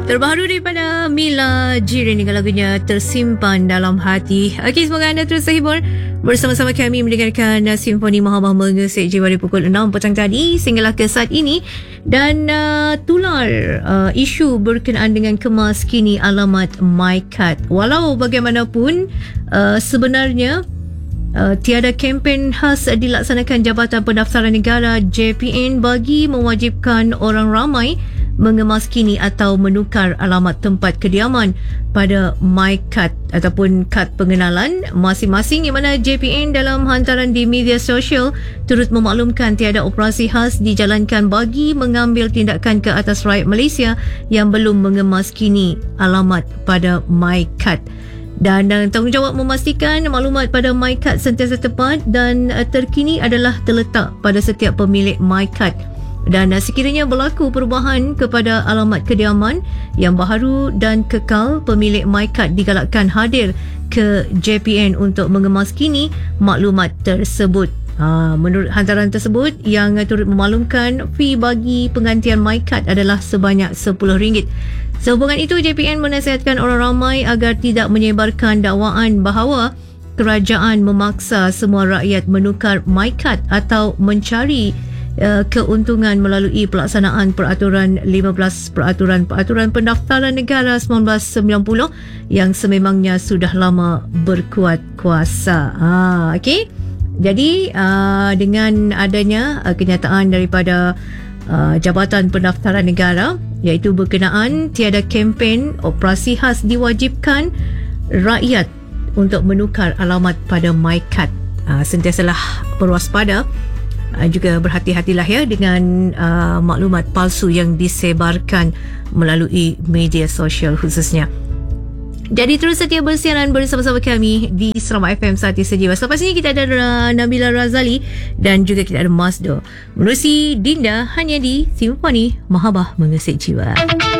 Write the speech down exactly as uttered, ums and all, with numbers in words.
Terbaru daripada Mila Jirin dengan lagunya Tersimpan Dalam Hati. Okey, semoga anda terus terhibur bersama-sama kami mendengarkan Simfoni Mahabah mengesek jiwa dari pukul enam petang tadi sehinggalah ke saat ini. Dan uh, tular uh, isu berkenaan dengan kemas kini alamat MyKad. Walau bagaimanapun uh, sebenarnya Uh, tiada kempen khas dilaksanakan Jabatan Pendaftaran Negara J P N bagi mewajibkan orang ramai mengemaskini atau menukar alamat tempat kediaman pada MyKad ataupun kad pengenalan masing-masing, di mana J P N dalam hantaran di media sosial turut memaklumkan tiada operasi khas dijalankan bagi mengambil tindakan ke atas rakyat Malaysia yang belum mengemaskini alamat pada MyKad. Dan, dan tanggungjawab memastikan maklumat pada MyKad sentiasa tepat dan uh, terkini adalah terletak pada setiap pemilik MyKad. Dan uh, sekiranya berlaku perubahan kepada alamat kediaman yang baharu dan kekal, pemilik MyKad digalakkan hadir ke J P N untuk mengemaskini maklumat tersebut. Ha, menurut hantaran tersebut, yang turut memaklumkan fee bagi penggantian MyKad adalah sebanyak sepuluh ringgit. Sehubungan itu, J P N menasihatkan orang ramai agar tidak menyebarkan dakwaan bahawa kerajaan memaksa semua rakyat menukar MyKad atau mencari uh, keuntungan melalui pelaksanaan Peraturan lima belas Peraturan-Peraturan Pendaftaran Negara seribu sembilan ratus sembilan puluh yang sememangnya sudah lama berkuat kuasa. Ha, okey. Jadi uh, dengan adanya uh, kenyataan daripada uh, Jabatan Pendaftaran Negara iaitu berkenaan tiada kempen operasi khas diwajibkan rakyat untuk menukar alamat pada MyKad, uh, sentiasalah berwaspada, uh, juga berhati-hatilah ya dengan uh, maklumat palsu yang disebarkan melalui media sosial khususnya. Jadi terus setia bersiaran bersama-sama kami di Serama F M Sati Sejiwa. Selepas ini kita ada uh, Nabila Razali dan juga kita ada Masdo. Menerusi Dinda hanya di Simfoni Mahabah Mengesek Jiwa.